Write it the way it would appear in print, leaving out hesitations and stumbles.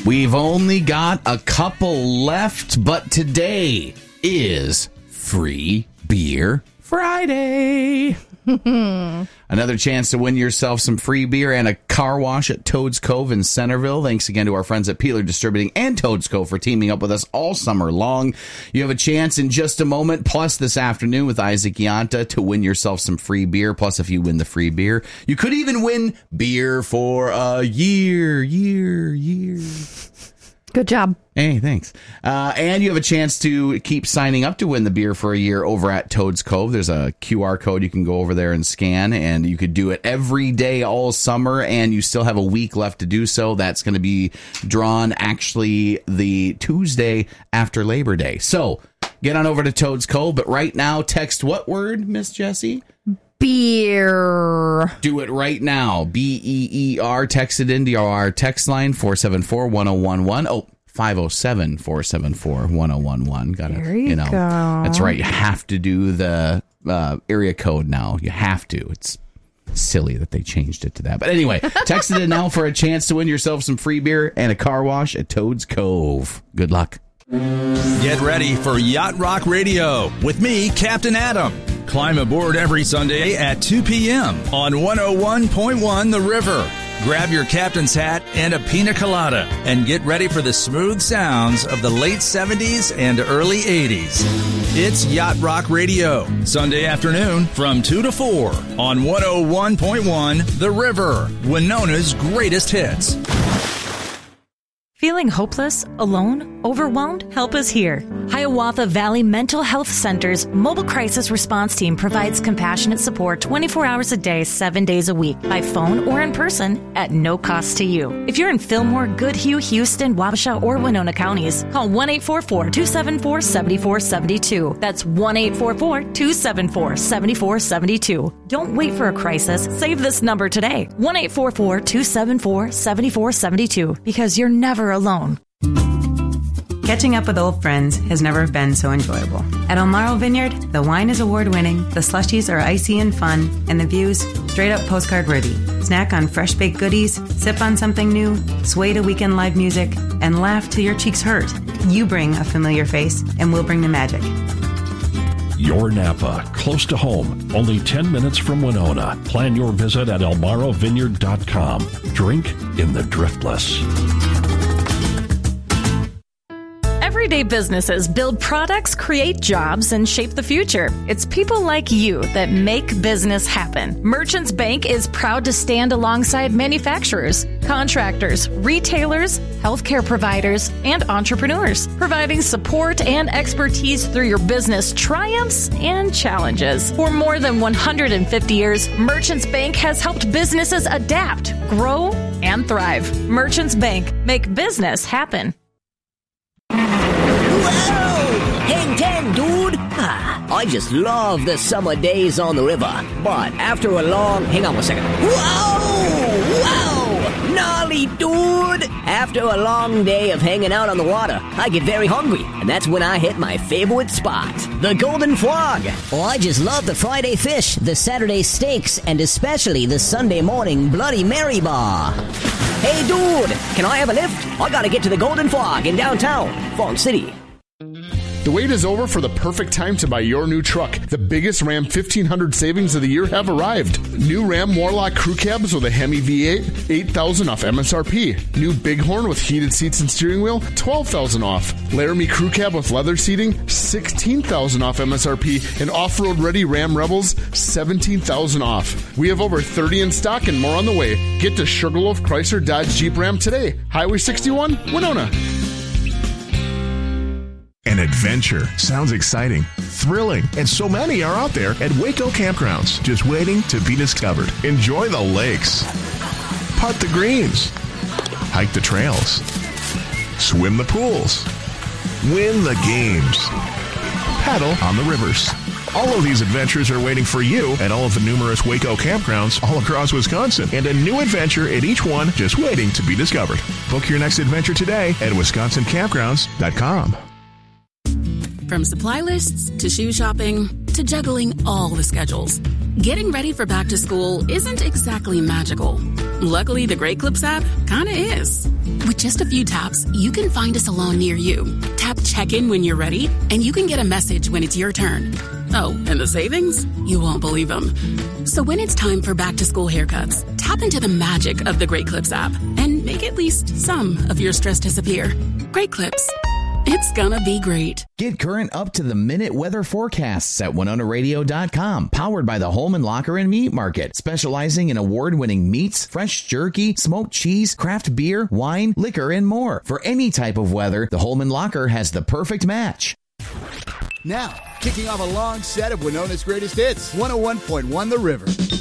We've only got a couple left, but today is Free Beer Friday. Another chance to win yourself some free beer and a car wash at Toad's Cove in Centerville. Thanks again to our friends at Peeler Distributing and Toad's Cove for teaming up with us all summer long. You have a chance in just a moment, plus this afternoon with Isaac Yanta, to win yourself some free beer. Plus, if you win the free beer, you could even win beer for a year. Good job. Hey, thanks. And you have a chance to keep signing up to win the beer for a year over at Toad's Cove. There's a QR code you can go over there and scan, and you could do it every day all summer, and you still have a week left to do so. That's going to be drawn actually the Tuesday after Labor Day. So get on over to Toad's Cove, but right now, text what word, Miss Jessie? Beer. Do it right now. BEER. Text it into our text line 474-1011. Oh, 507-474-1011. Got it. There you go. That's right. You have to do the area code now. You have to. It's silly that they changed it to that. But anyway, text it in now for a chance to win yourself some free beer and a car wash at Toad's Cove. Good luck. Get ready for Yacht Rock Radio with me, Captain Adam. Climb aboard every Sunday at 2 p.m. on 101.1 The River. Grab your captain's hat and a pina colada and get ready for the smooth sounds of the late 70s and early 80s. It's Yacht Rock Radio, Sunday afternoon from 2 to 4 on 101.1 The River, Winona's greatest hits. Feeling hopeless, alone, overwhelmed? Help is here. Hiawatha Valley Mental Health Center's mobile crisis response team provides compassionate support 24 hours a day, 7 days a week, by phone or in person at no cost to you. If you're in Fillmore, Goodhue, Houston, Wabasha, or Winona counties, call 1-844-274-7472. That's 1-844-274-7472. Don't wait for a crisis. Save this number today. 1-844-274-7472, because you're never alone. Catching up with old friends has never been so enjoyable. At El Marro Vineyard, the wine is award-winning, the slushies are icy and fun, and the views straight-up postcard-worthy. Snack on fresh-baked goodies, sip on something new, sway to weekend live music, and laugh till your cheeks hurt. You bring a familiar face, and we'll bring the magic. Your Napa, close to home, only 10 minutes from Winona. Plan your visit at elmarrovineyard.com. Drink in the driftless. Everyday businesses build products, create jobs, and shape the future. It's people like you that make business happen. Merchants Bank is proud to stand alongside manufacturers, contractors, retailers, healthcare providers, and entrepreneurs, providing support and expertise through your business triumphs and challenges. For more than 150 years, Merchants Bank has helped businesses adapt, grow, and thrive. Merchants Bank, make business happen. Whoa! Hang 10, dude! I just love the summer days on the river. But after a long... Hang on one second. Whoa! Wow! Gnarly, dude! After a long day of hanging out on the water, I get very hungry. And that's when I hit my favorite spot, the Golden Frog. Oh, I just love the Friday fish, the Saturday steaks, and especially the Sunday morning Bloody Mary bar. Hey, dude! Can I have a lift? I gotta get to the Golden Frog in downtown, Fong City. The wait is over for the perfect time to buy your new truck. The biggest Ram 1500 savings of the year have arrived. New Ram Warlock crew cabs with a Hemi V8, $8,000 off MSRP. New Bighorn with heated seats and steering wheel, $12,000 off. Laramie crew cab with leather seating, $16,000 off MSRP. And off-road ready Ram Rebels, $17,000 off. We have over 30 in stock and more on the way. Get to Sugarloaf Chrysler Dodge Jeep Ram today. Highway 61, Winona. An adventure. Sounds exciting, thrilling, and so many are out there at Waco Campgrounds, just waiting to be discovered. Enjoy the lakes, putt the greens, hike the trails, swim the pools, win the games, paddle on the rivers. All of these adventures are waiting for you at all of the numerous Waco campgrounds all across Wisconsin, and a new adventure at each one just waiting to be discovered. Book your next adventure today at wisconsincampgrounds.com. From supply lists to shoe shopping to juggling all the schedules, getting ready for back to school isn't exactly magical. Luckily, the Great Clips app kinda is. With just a few taps, you can find a salon near you. Tap check-in when you're ready, and you can get a message when it's your turn. Oh, and the savings? You won't believe them. So when it's time for back-to-school haircuts, tap into the magic of the Great Clips app and make at least some of your stress disappear. Great Clips. It's gonna be great. Get current up-to-the-minute weather forecasts at WinonaRadio.com. Powered by the Holman Locker and Meat Market, specializing in award-winning meats, fresh jerky, smoked cheese, craft beer, wine, liquor, and more. For any type of weather, the Holman Locker has the perfect match. Now, kicking off a long set of Winona's greatest hits, 101.1 The River.